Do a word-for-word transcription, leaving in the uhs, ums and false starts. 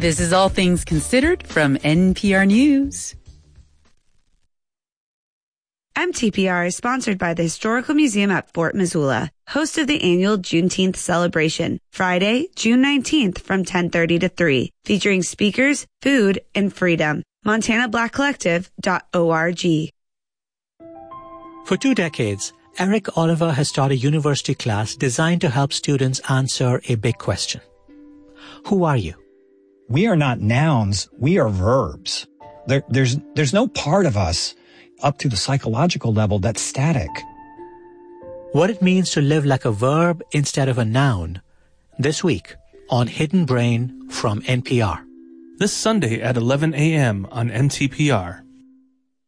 This is All Things Considered from N P R News. M T P R is sponsored by the Historical Museum at Fort Missoula, host of the annual Juneteenth celebration, Friday, June nineteenth from ten thirty to three, featuring speakers, food, and freedom. montana black collective dot org. For two decades, Eric Oliver has taught a university class designed to help students answer a big question. Who are you? We are not nouns, we are verbs. There, there's, there's no part of us up to the psychological level that's static. What it means to live like a verb instead of a noun. This week on Hidden Brain from N P R. This Sunday at eleven a.m. on N T P R.